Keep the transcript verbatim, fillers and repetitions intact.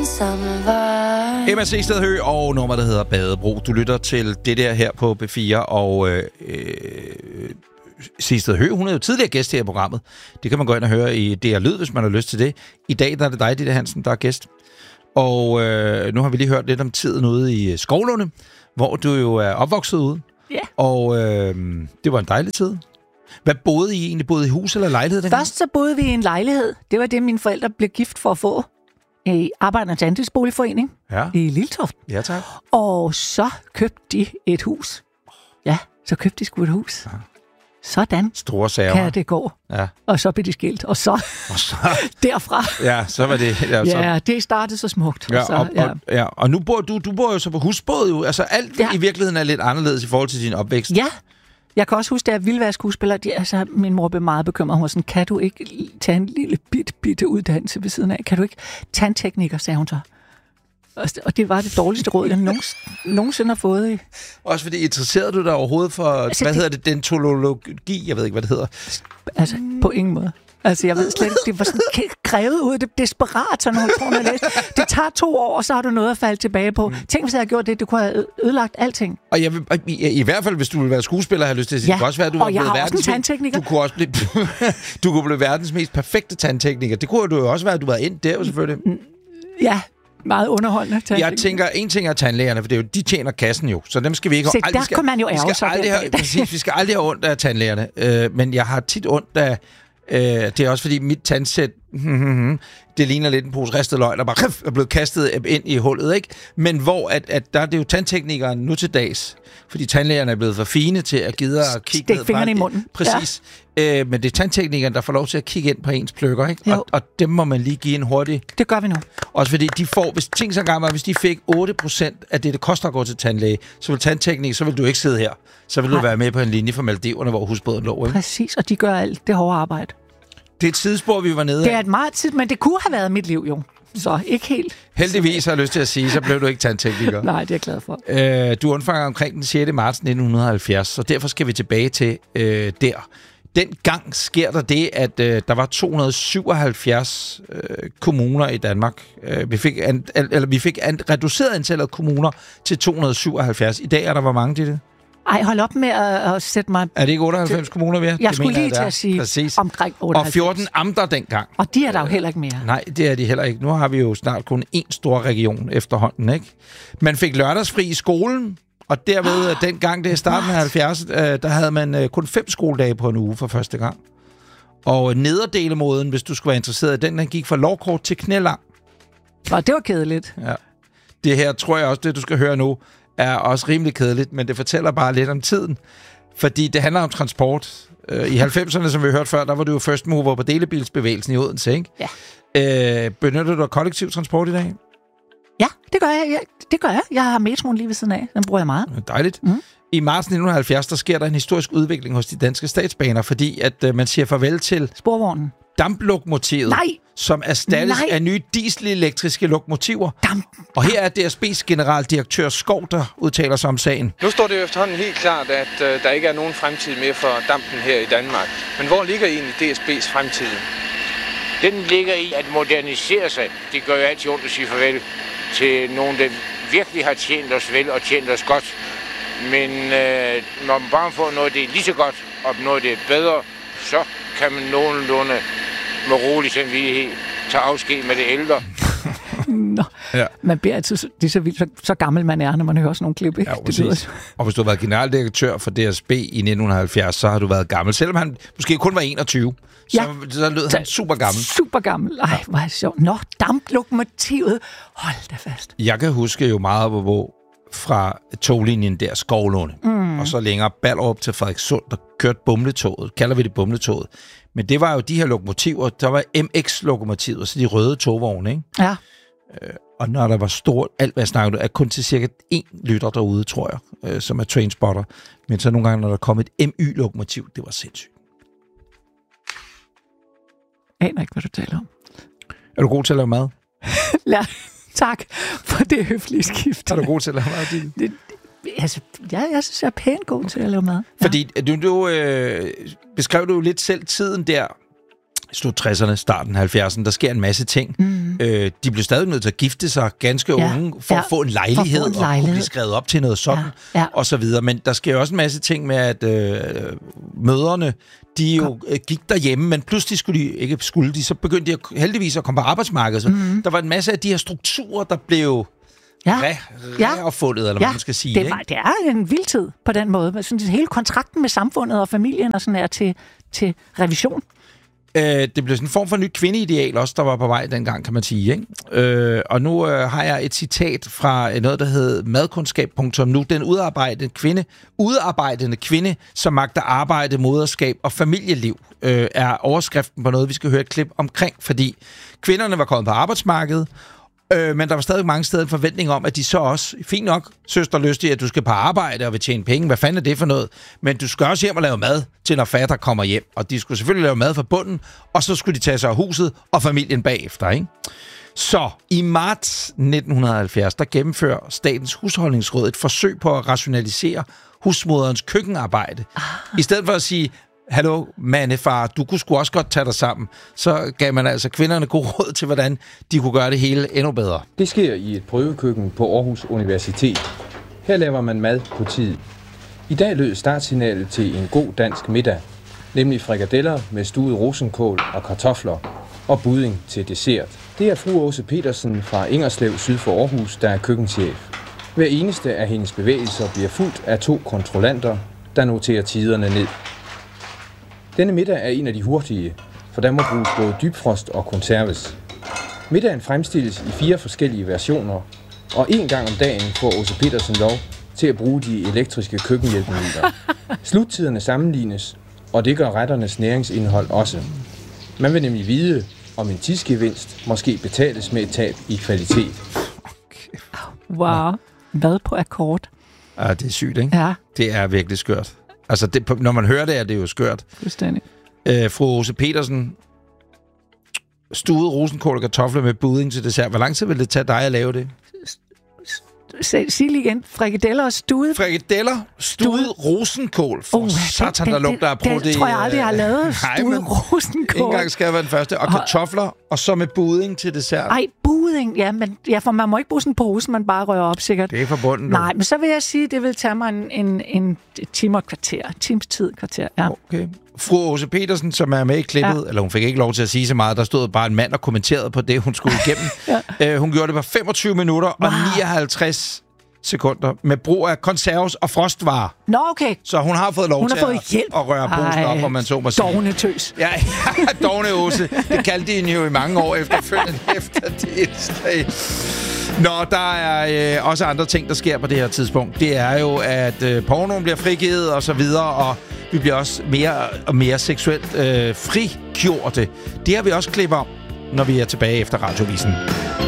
sommervej. Emma Seested Høgh og nummer, der hedder Badebro. Du lytter til det der her på B fire, og øh, øh, Seested Høgh, hun er jo tidligere gæst her i programmet. Det kan man gå ind og høre i D R Lyd, hvis man har lyst til det. I dag der er det dig, Ditte Hansen, der er gæst. Og øh, nu har vi lige hørt lidt om tiden ude i Skovlunde, hvor du jo er opvokset ude. Ja. Og øh, det var en dejlig tid. Hvad boede I egentlig? Boede I hus eller lejlighed dengang? Først så boede vi i en lejlighed. Det var det, mine forældre blev gift for at få. I Arbejdernes Andelsboligforening Ja. i Liltoft. Ja, tak. Og så købte de et hus. Ja, så købte de sgu et hus. Ja. Sådan Store sager. kan det gå. Ja. Og så blev de skilt. Og så Og så, derfra. ja, så var det... Ja, så, Ja, det startede så smukt. ja, og, så, og, ja. og, ja, og nu bor du, du bor jo så på husbåd jo. Altså alt Ja. i virkeligheden er lidt anderledes i forhold til din opvækst. ja, jeg kan også huske, da jeg ville være skuespiller, de, altså, min mor blev meget bekymret. Hun var sådan, kan du ikke tage en lille bit, bitte uddannelse ved siden af? Kan du ikke? Tandtekniker, sagde hun så. Og det var det dårligste råd, jeg nogens, nogensinde har fået i. Også fordi interesserede du dig overhovedet for, Altså, hvad det- hedder det, dentologi? Jeg ved ikke, hvad det hedder. Altså, på ingen måde. Altså, jeg ved slet ikke, det var sådan krævet ud, det desperat, så når hun tror, at læse. Det tager to år, og så har du noget at falde tilbage på. Tænk, hvis jeg havde gjort det, du kunne have ødelagt alting. Og jeg vil, i, i hvert fald, hvis du vil være skuespiller, har jeg lyst til at sige, Ja, det kan også være, at du og var jeg blevet har også en verdens tandtekniker. Du kunne også blive, du kunne blive verdens mest perfekte tandtekniker. Det kunne du jo også være, at du var ind der, jo selvfølgelig. Ja, meget underholdende. Jeg tænker, en ting er tandlægerne, for det er jo, de tjener kassen jo, så dem skal vi ikke... Se, ald- der vi skal, kunne man jo vi ærge skal sig aldrig den have, dag. præcis, vi skal aldrig have ondt af tandlægerne, øh, men jeg har tit ondt af... Øh, det er også fordi mit tandsæt, det ligner lidt en pose ristet løg, der bare er blevet kastet ind i hullet, ikke? Men hvor at, at der er det jo tandteknikeren nu til dags, fordi tandlægerne er blevet for fine til at gide at kigge Stik ned. fingrene bare- i munden. Præcis. Ja. Øh, men det er tandteknikeren, der får lov til at kigge ind på ens pløkker, ikke? Og, og dem må man lige give en hurtig... Det gør vi nu. Også fordi de får, hvis ting så gammel, hvis de fik otte procent af det, det koster at gå til tandlæge, så vil tandteknik, så vil du ikke sidde her. Så vil Nej. du være med på en linje fra Maldiverne, hvor husbåden lå, ikke? Præcis, og de gør alt det hårde arbejde. Det er et sidespor, vi var nede Det er af. et meget tid, men det kunne have været mit liv jo. Så ikke helt. Heldigvis har jeg lyst til at sige, så blev du ikke tandtekniker. Nej, det er jeg glad for. Øh, du undfanger omkring den sjette marts nitten halvfjerds, så derfor skal vi tilbage til øh, der. Dengang sker der det, at øh, der var to hundrede syvoghalvfjerds øh, kommuner i Danmark. Øh, vi fik, an, eller, vi fik an, reduceret antallet af kommuner til to hundrede syvoghalvfjerds. I dag er der hvor mange, det? Ej, hold op med at, at sætte mig... Er det ikke otteoghalvfems det, kommuner, vi har? Jeg Det skulle mener lige det til er. at sige Præcis. omkring otteoghalvfems. Og fjorten amter dengang. Og de er der jo heller ikke mere. Nej, det er de heller ikke. Nu har vi jo snart kun én stor region efterhånden, ikke? Man fik lørdagsfri i skolen, og derved, oh, dengang det er starten af halvfjerdserne, der havde man øh, kun fem skoledage på en uge for første gang. Og nederdelemåden, hvis du skulle være interesseret i den, den gik fra lovkort til knælang. Og det var kedeligt. Ja. Det her, tror jeg også, det du skal høre nu, er også rimelig kedeligt, men det fortæller bare lidt om tiden. Fordi det handler om transport. Øh, I halvfemserne, som vi hørte før, der var du jo first mover på delebilsbevægelsen i Odense, ikke? Ja. Øh, benytter du kollektiv transport i dag? Ja, det gør jeg. Ja, det gør jeg. Jeg har metroen lige ved siden af. Den bruger jeg meget. Dejligt. Mm. I marts nitten halvfjerds, der sker der en historisk udvikling hos de danske statsbaner, fordi at øh, man siger farvel til Sporvognen. damplokomotivet, Nej. som erstattes Nej. af nye dieselelektriske lokomotiver. Damp. Og her er D S B's generaldirektør Skov, der udtaler sig om sagen. Nu står det jo efterhånden helt klart, at øh, der ikke er nogen fremtid mere for dampen her i Danmark. Men hvor ligger egentlig D S B's fremtid? Den ligger i at modernisere sig. Det gør jo altid ondt at sige farvel til nogen, der virkelig har tjent os vel og tjent os godt. Men øh, når man bare får noget, det er lige så godt, og noget, det er bedre, så kan man nogenlunde med rolig samvittighed tage afsked med det ældre. Nå. Ja. Man bliver altid så, det er så vildt, så, så gammel man er, når man hører sådan nogle klip. Ikke? Ja, det lyder, og hvis du har været generaldirektør for D S B i nitten halvfjerds, så har du været gammel. Selvom han måske kun var enogtyve, så, Ja. så lød han super gammel. Super gammel. Ej, hvor er det sjovt. Nå, damplokomotivet. Hold da fast. Jeg kan huske jo meget på, hvor fra toglinjen der Skovlunde, mm. og så længere Ballerup til Frederikssund, der kørte bumletoget. Kalder vi det bumletoget. Men det var jo de her lokomotiver, der var M X-lokomotiver, så de røde togvogne, ikke? Ja. Øh, og når der var stort, alt hvad jeg snakkede, er kun til cirka én lytter derude, tror jeg, øh, som er trainspotter. Men så nogle gange, når der kom et M Y-lokomotiv, det var sindssygt. Jeg aner ikke, hvad du taler om. Er du god til at lave mad? Lad, tak for det høflige skift. Er du god til at lave mad, Ditte? Det, altså, ja, jeg synes, jeg er pænt god til at lave mad. Ja. Fordi du, du øh, beskrev du jo lidt selv tiden der, slut tresserne, starten halvfjerdserne. Der sker en masse ting. Mm. Øh, de blev stadig nødt til at gifte sig ganske ja. unge for ja. at få en lejlighed, en lejlighed. og kunne blive skrevet op til noget sådan, ja. Ja. og så videre. Men der sker også en masse ting med, at øh, mødrene, de jo øh, gik derhjemme, men pludselig skulle de, ikke skulle de, så begyndte de at, heldigvis at komme på arbejdsmarkedet. Så mm. der var en masse af de her strukturer, der blev ja. reopfundet, eller ja. hvad man skal sige. Det, var, det er en vild tid på den måde. Jeg synes, hele kontrakten med samfundet og familien og sådan er til, til revision. Øh, det blev sådan en form for nyt kvindeideal også, der var på vej dengang, kan man sige. Ikke? Øh, og nu øh, har jeg et citat fra noget, der hedder madkundskab punktum nu. Den udarbejdende kvinde, udarbejdende kvinde, som magter arbejde, moderskab og familieliv, øh, er overskriften på noget, vi skal høre et klip omkring, fordi kvinderne var kommet på arbejdsmarkedet, Øh, men der var stadig mange steder en forventning om, at de så også, fint nok, søster lystig, at du skal på arbejde og vil tjene penge. Hvad fanden er det for noget? Men du skal også hjem og lave mad til, når fatter kommer hjem. Og de skulle selvfølgelig lave mad fra bunden, og så skulle de tage sig af huset og familien bagefter, ikke? Så i marts nitten halvfjerds, der gennemfører Statens Husholdningsråd et forsøg på at rationalisere husmoderens køkkenarbejde. Ah. I stedet for at sige, hallo, mandefar, du kunne sgu også godt tage dig sammen. Så gav man altså kvinderne god råd til, hvordan de kunne gøre det hele endnu bedre. Det sker i et prøvekøkken på Aarhus Universitet. Her laver man mad på tid. I dag lød startsignalet til en god dansk middag, nemlig frikadeller med stuet rosenkål og kartofler og budding til dessert. Det er fru Åse Petersen fra Ingerslev syd for Aarhus, der er køkkenchef. Hver eneste af hendes bevægelser bliver fulgt af to kontrollanter, der noterer tiderne ned. Denne middag er en af de hurtige, for der må bruges både dybfrost og konserves. Middagen fremstilles i fire forskellige versioner, og en gang om dagen får Åse Petersen lov til at bruge de elektriske køkkenhjælpemidler. Sluttiderne sammenlignes, og det gør retternes næringsindhold også. Man vil nemlig vide, om en tidsgevinst måske betales med et tab i kvalitet. Wow, hvad på akkord? Ja, det er sygt, ikke? Ja. Det er virkelig skørt. Altså, det, når man hører det, er det jo skørt. Fuldstændig. Øh, fru Åse Petersen, stuet rosenkål og kartofler med budding til dessert. Hvor lang tid vil det tage dig at lave det? Sig lige igen. Frikadeller og stuet... Frikadeller, stuet rosenkål. For oh, satan, der lugter af protein. Det tror jeg aldrig, jeg har lavet. Stuet rosenkål. En gang skal jeg være den første. Og kartofler, og så med budding til dessert. Ej, budding. Ja, men, ja, for man må ikke bruge sådan en pose, man bare rører op, sikkert. Det er forbundet. Nej, men så vil jeg sige, at det vil tage mig en, en, en time og kvarter. Times tid kvarter, ja. Okay. Fru Åse Petersen, som er med i klippet, ja. eller hun fik ikke lov til at sige så meget, der stod bare en mand og kommenterede på det, hun skulle igennem. ja. øh, hun gjorde det på femogtyve minutter wow. og nioghalvtreds sekunder med brug af konserves og frostvarer. Nå, okay. Så hun har fået lov hun til har fået at, hjælp. at røre posen op, om man så må sige. Dovne tøs. Ja, ja Dovne Åse. Det kaldte de hende jo i mange år efterfølgende efter det. Nå, der er øh, også andre ting, der sker på det her tidspunkt. Det er jo, at øh, pornoen bliver frigivet og så videre, og vi bliver også mere og mere seksuelt øh, frigjorte. Det har vi også klip om, når vi er tilbage efter Radiovisen.